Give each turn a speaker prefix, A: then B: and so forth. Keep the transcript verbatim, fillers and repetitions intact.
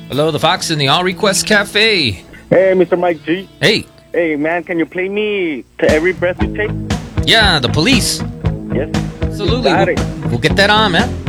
A: Hello, the Fox in the All Request Cafe.
B: Hey, Mister Mike G.
A: Hey.
B: Hey, man, can you play me To Every Breath You Take?
A: Yeah, the Police.
B: Yes.
A: Absolutely.
B: Got
A: We'll,
B: it.
A: we'll get that on, man.